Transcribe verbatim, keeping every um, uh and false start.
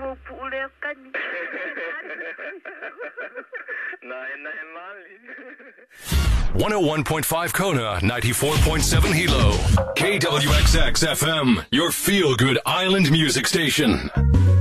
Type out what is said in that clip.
umupo uli akanye. Nae nae mali. one oh one point five Kona, ninety-four point seven Hilo. K W X X F M, your feel-good island music station.